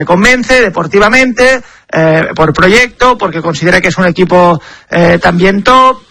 convence deportivamente, por proyecto, porque considera que es un equipo también top,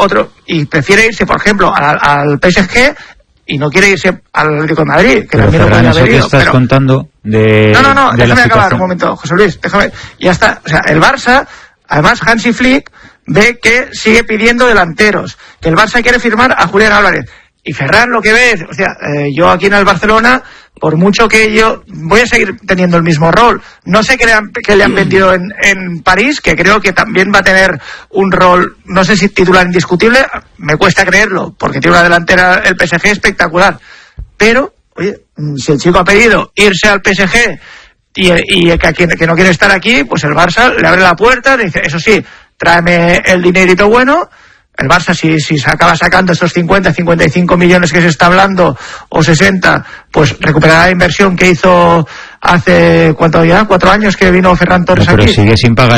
y prefiere irse, por ejemplo, al PSG y no quiere irse al Atlético de Madrid, que pero también Ferran, lo puede haber ido. estás contando de No, déjame acabar situación. un momento, José Luis, déjame. Ya está, o sea, el Barça, además Hansi Flick ve que sigue pidiendo delanteros, que el Barça quiere firmar a Julián Álvarez. Y Ferran lo que ve, o sea, yo aquí en el Barcelona, por mucho que yo voy a seguir teniendo el mismo rol. No sé qué le han vendido en París, que creo que también va a tener un rol, no sé si titular indiscutible, me cuesta creerlo, porque tiene una delantera el PSG espectacular. Pero, oye, si el chico ha pedido irse al PSG y que no quiere estar aquí, pues el Barça le abre la puerta, le dice, eso sí, tráeme el dinerito bueno. El Barça, si se acaba sacando esos 55 millones que se está hablando, o 60, pues recuperará la inversión que hizo hace, ¿cuánto ya? 4 años que vino Ferran Torres aquí. Pero sigue sin pagar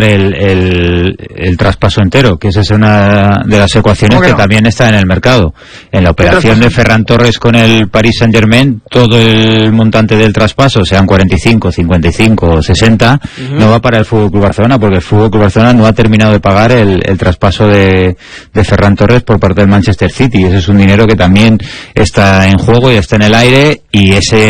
el traspaso entero, que esa es una de las ecuaciones que también está en el mercado. En la operación de Ferran Torres con el Paris Saint-Germain, todo el montante del traspaso, sean 45, 55 o 60, no va para el FC Barcelona, porque el FC Barcelona no ha terminado de pagar el traspaso de Ferran Torres por parte del Manchester City. Ese es un dinero que también está en juego y está en el aire, y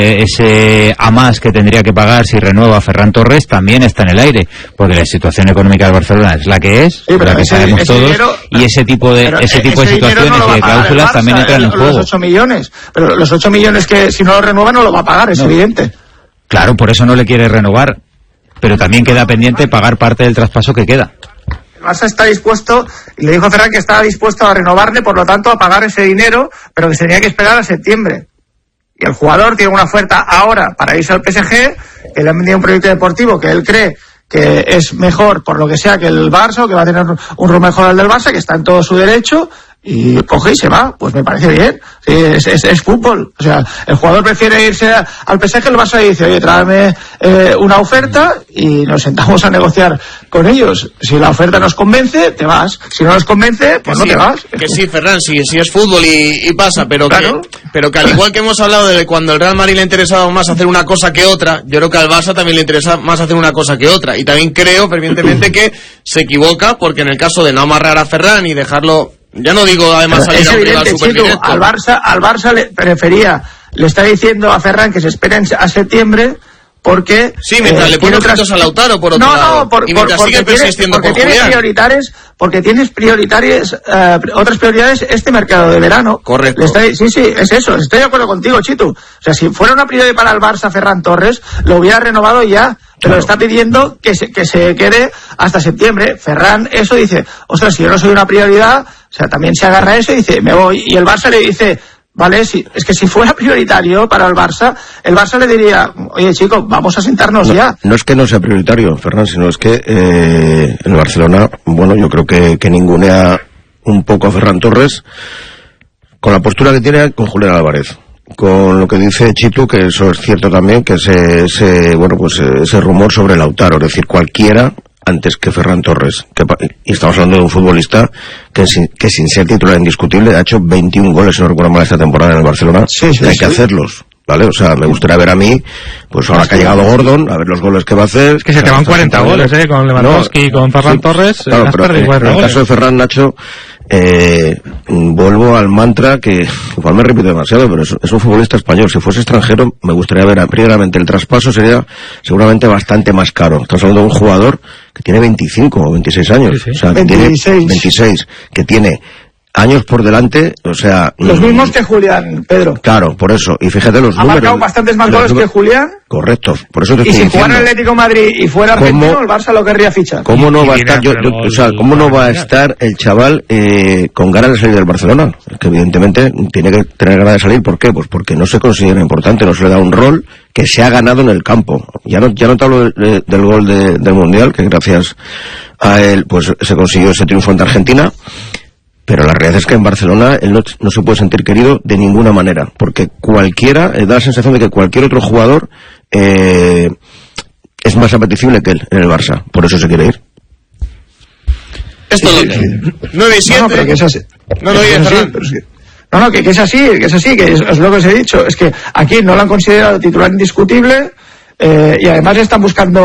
ese a más que tendría que pagar si renueva Ferran Torres también está en el aire, porque la situación económica del Barcelona es la que es, la que sabemos todos, dinero, y ese tipo de situaciones y de cláusulas también entran en juego. Los 8 millones, pero los 8 millones que si no lo renueva no lo va a pagar, es evidente. Claro, por eso no le quiere renovar, pero también queda pendiente pagar parte del traspaso que queda. Barça está dispuesto, y le dijo a Ferran que estaba dispuesto a renovarle, por lo tanto a pagar ese dinero, pero que se tenía que esperar a septiembre. Y el jugador tiene una oferta ahora para irse al PSG, que le han vendido un proyecto deportivo que él cree que es mejor, por lo que sea, que el Barça, o que va a tener un rol mejor al del Barça, que está en todo su derecho, y coge y se va. Pues me parece bien. Sí, es fútbol. O sea, el jugador prefiere irse al PSG, el Barça dice, oye, tráeme una oferta y nos sentamos a negociar con ellos. Si la oferta nos convence, te vas. Si no nos convence, pues no te vas. Que sí, Ferran, sí es fútbol y pasa, pero claro. Pero que al igual que hemos hablado de cuando el Real Madrid le interesaba más hacer una cosa que otra, yo creo que al Barça también le interesa más hacer una cosa que otra. Y también creo fervientemente que se equivoca, porque en el caso de no amarrar a Ferran y dejarlo, ya no digo además salir a un rival superdirecto. Al Barça le está diciendo a Ferran que se esperen a septiembre, porque sí, mientras le pone ojitos a Lautaro, por otro lado. Y mientras sigue persistiendo por Julián. Porque tienes prioritarias, otras prioridades este mercado de verano. Correcto. Sí, es eso. Estoy de acuerdo contigo, Chitu. O sea, si fuera una prioridad para el Barça Ferran Torres, lo hubiera renovado ya. Pero está pidiendo que se quede hasta septiembre. Ferran eso dice, ostras, si yo no soy una prioridad, o sea, también se agarra a eso y dice, me voy. Y el Barça le dice, vale, es que si fuera prioritario para el Barça le diría, oye chico, vamos a sentarnos ya. No es que no sea prioritario, Ferran, sino es que el Barcelona, bueno, yo creo que ningunea un poco a Ferran Torres con la postura que tiene con Julián Álvarez. Con lo que dice Chitu, que eso es cierto también, que ese rumor sobre Lautaro, es decir, cualquiera antes que Ferran Torres, y estamos hablando de un futbolista que sin ser titular indiscutible ha hecho 21 goles, si no recuerdo mal, esta temporada en el Barcelona. Sí, hay que hacerlos, ¿vale? O sea, me gustaría ver a mí, pues ahora que ha llegado Gordon, a ver los goles que va a hacer. Es que se te van 40 goles, con Lewandowski y con Ferran Torres. Claro, pero en el caso de Ferran, Nacho, vuelvo al mantra que igual me repito demasiado, pero es un futbolista español. Si fuese extranjero, me gustaría ver primeramente el traspaso, sería seguramente bastante más caro. Estamos hablando de un jugador que tiene 25 o 26 años, sí. O sea, 26. Que tiene 26, que tiene años por delante, o sea... Los mismos que Julián, Pedro. Claro, por eso. Y fíjate los números. Ha marcado bastantes más goles que Julián. Correcto, por eso te estoy diciendo. Y si jugara el Atlético de Madrid y fuera argentino, el Barça lo querría fichar. ¿Cómo no va a estar cómo no va a estar el chaval con ganas de salir del Barcelona? Es que evidentemente tiene que tener ganas de salir. ¿Por qué? Pues porque no se considera importante, no se le da un rol que se ha ganado en el campo. Ya no te hablo del gol del Mundial, que gracias a él pues se consiguió ese triunfo ante Argentina. Pero la realidad es que en Barcelona él no se puede sentir querido de ninguna manera, porque cualquiera, da la sensación de que cualquier otro jugador es más apetecible que él en el Barça, por eso se quiere ir. Esto 9 y 7. No, pero que es así. Que es así, que es lo que os he dicho. Es que aquí no lo han considerado titular indiscutible. y además están buscando